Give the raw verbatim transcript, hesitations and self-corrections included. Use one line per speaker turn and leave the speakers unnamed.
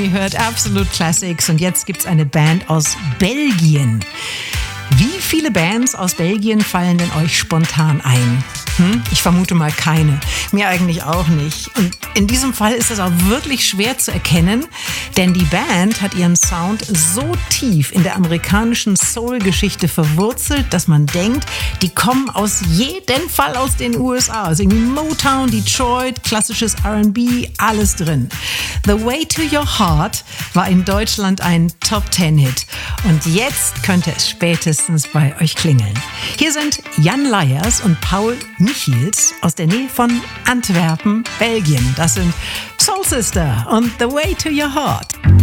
Ihr hört Absolute Classics und jetzt gibt's eine Band aus Belgien. Wie viele Bands aus Belgien fallen denn euch spontan ein? Hm? Ich vermute mal keine. Mir eigentlich auch nicht. Und in diesem Fall ist es auch wirklich schwer zu erkennen, denn die Band hat ihren Sound so tief in der amerikanischen Soul-Geschichte verwurzelt, dass man denkt, die kommen aus jeden Fall aus den U S A. Also irgendwie Motown, Detroit, klassisches R and B, alles drin. The Way to Your Heart war in Deutschland ein Top-Ten-Hit. Und jetzt könnte es spätestens bei euch klingeln. Hier sind Jan Leyers und Paul Michiels aus der Nähe von Antwerpen, Belgien. Das sind Soul Sister und The Way to Your Heart.